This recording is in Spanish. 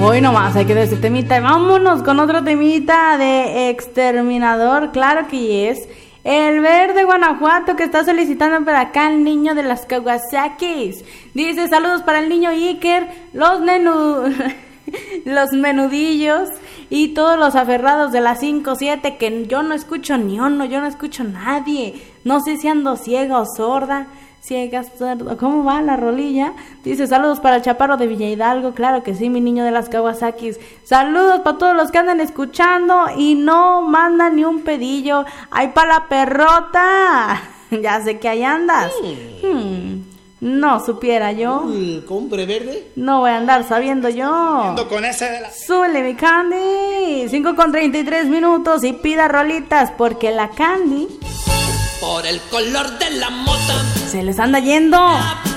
Hoy nomás hay que ver ese temita. Vámonos con otro temita de Exterminador. Claro que es el Verde Guanajuato, que está solicitando para acá el niño de las Kawasakis. Dice: saludos para el niño Iker, los menudillos y todos los aferrados de las 5-7, que yo no escucho ni uno, yo no escucho nadie. No sé si ando ciega o sorda. Ciega, sorda, ¿cómo va la rolilla? Dice: saludos para el Chaparro de Villa Hidalgo. Claro que sí, mi niño de las Kawasakis. Saludos para todos los que andan escuchando y no mandan ni un pedillo. ¡Ay, pa' la perrota! Ya sé que ahí andas. No supiera yo. ¿Compre verde? No voy a andar sabiendo yo. Con ese de la... Súbele, mi Candy. 5:33 y pida rolitas, porque la Candy, por el color de la mota, se les anda yendo.